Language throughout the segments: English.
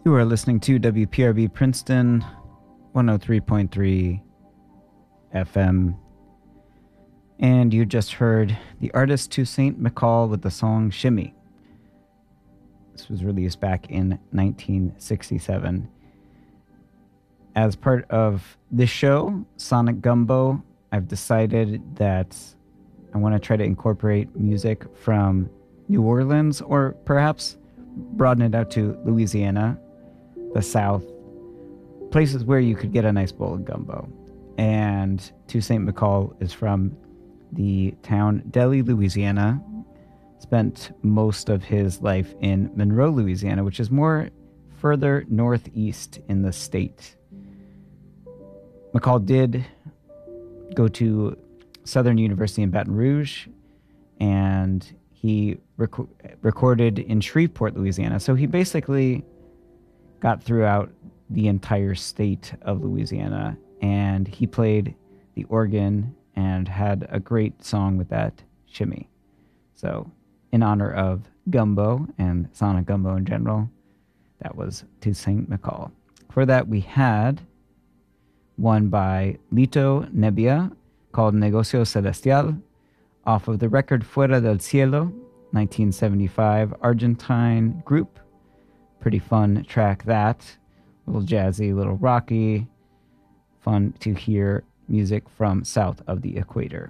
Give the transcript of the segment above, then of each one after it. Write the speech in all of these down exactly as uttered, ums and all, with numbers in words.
You are listening to W P R B Princeton one oh three point three F M. And you just heard the artist Toussaint McCall with the song Shimmy. This was released back in nineteen sixty-seven. As part of this show, Sonic Gumbo, I've decided that I want to try to incorporate music from New Orleans, or perhaps broaden it out to Louisiana, the South, places where you could get a nice bowl of gumbo. And Toussaint McCall is from the town Delhi, Louisiana. Spent most of his life in Monroe, Louisiana, which is more further northeast in the state. McCall did go to Southern University in Baton Rouge, and he rec- recorded in Shreveport, Louisiana. So he basically got throughout the entire state of Louisiana, and he played the organ and had a great song with that, Shimmy. So in honor of gumbo and Sonic Gumbo in general, that was Toussaint McCall. For that, we had one by Lito Nebbia called Negocio Celestial, off of the record Fuera del Cielo, nineteen seventy-five, Argentine group. Pretty fun track that. A little jazzy, a little rocky. Fun to hear music from south of the equator.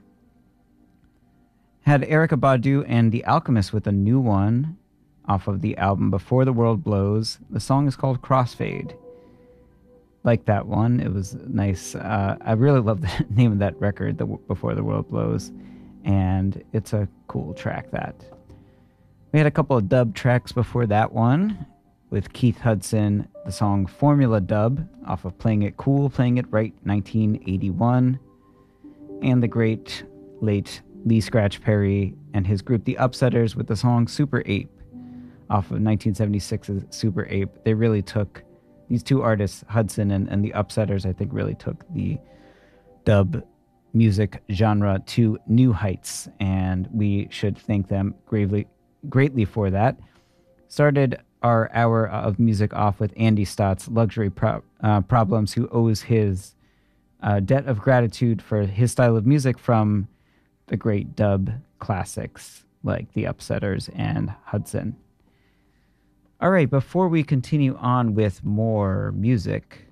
Had Erykah Badu and The Alchemist with a new one off of the album Before the World Blows. The song is called Crossfade. Like that one. It was nice. Uh, I really love the name of that record, the Before the World Blows. And it's a cool track, that. We had a couple of dub tracks before that one with Keith Hudson, the song Formula Dub off of Playing It Cool, Playing It Right, nineteen eighty-one. And the great late Lee Scratch Perry and his group The Upsetters with the song Super Ape off of nineteen seventy-six's Super Ape. They really took, these two artists, Hudson and, and The Upsetters, I think really took the dub music genre to new heights, and we should thank them gravely, greatly for that. Started our hour of music off with Andy Stott's Luxury Pro- uh, Problems, who owes his uh, debt of gratitude for his style of music from the great dub classics like The Upsetters and Hudson. All right, before we continue on with more music,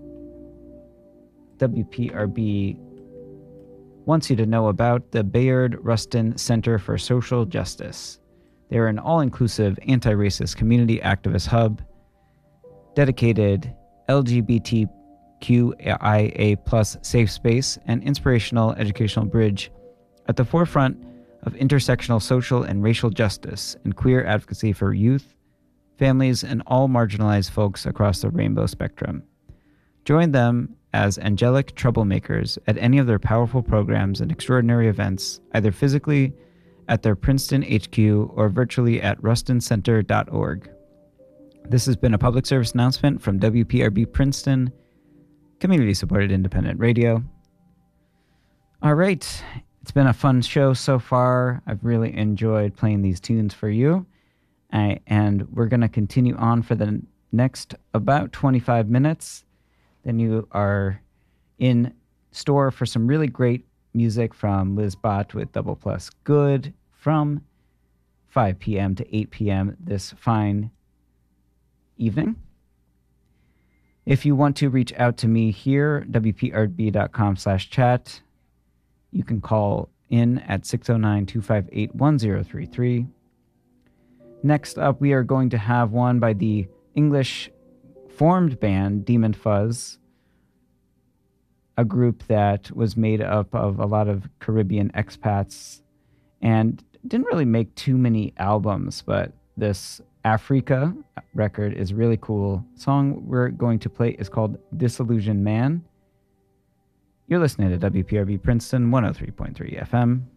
W P R B wants you to know about the Bayard Rustin Center for Social Justice. They're an all-inclusive anti-racist community activist hub, dedicated L G B T Q I A plus safe space and inspirational educational bridge at the forefront of intersectional social and racial justice and queer advocacy for youth, families, and all marginalized folks across the rainbow spectrum. Join them as angelic troublemakers at any of their powerful programs and extraordinary events, either physically at their Princeton H Q or virtually at rustin center dot org. This has been a public service announcement from W P R B Princeton, community-supported independent radio. All right, it's been a fun show so far. I've really enjoyed playing these tunes for you. I, and we're going to continue on for the next about twenty-five minutes. Then you are in store for some really great music from Liz Bott with Double Plus Good from five p.m. to eight p.m. this fine evening. If you want to reach out to me here, w p r b dot com slash chat, you can call in at six oh nine, two five eight, one oh three three. Next up, we are going to have one by the English formed band Demon Fuzz, a group that was made up of a lot of Caribbean expats and didn't really make too many albums, but this Africa record is really cool. The song we're going to play is called Disillusioned Man. You're listening to W P R B Princeton one oh three point three F M.